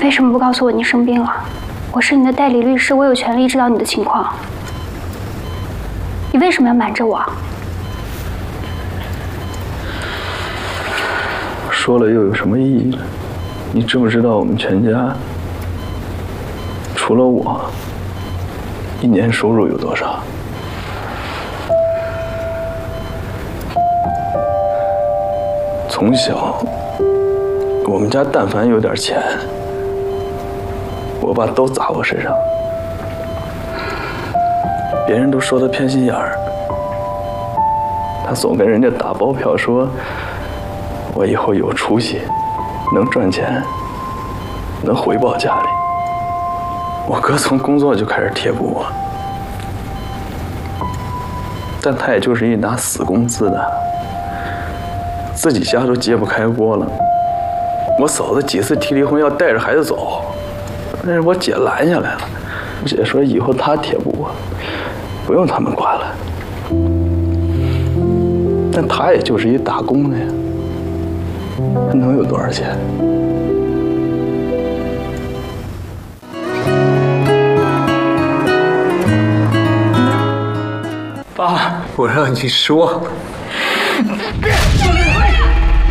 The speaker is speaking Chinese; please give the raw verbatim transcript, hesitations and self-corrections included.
为什么不告诉我你生病了？我是你的代理律师，我有权利知道你的情况。你为什么要瞒着我？ 说了又有什么意义呢？你知不知道我们全家除了我，一年收入有多少？从小，我们家但凡有点钱，我爸都砸我身上。别人都说他偏心眼儿，他总跟人家打包票说，我以后有出息，能赚钱，能回报家里。我哥从工作就开始贴补我，但他也就是一拿死工资的，自己家都揭不开锅了。我嫂子几次提离婚要带着孩子走，但是我姐拦下来了。我姐说以后她贴补我，不用他们管了。但他也就是一打工的呀，他能有多少钱？ 爸，我让你说。 别！